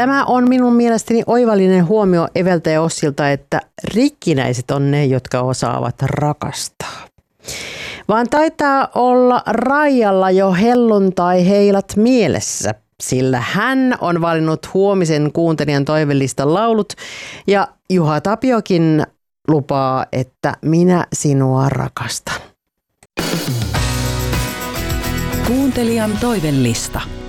Tämä on minun mielestäni oivallinen huomio Eveltä ja Ossilta, että rikkinäiset on ne, jotka osaavat rakastaa. Vaan taitaa olla Raijalla jo helluntai-heilat mielessä, sillä hän on valinnut huomisen kuuntelijan toivelistan laulut ja Juha Tapiokin lupaa, että minä sinua rakastan. Kuuntelijan toivelista.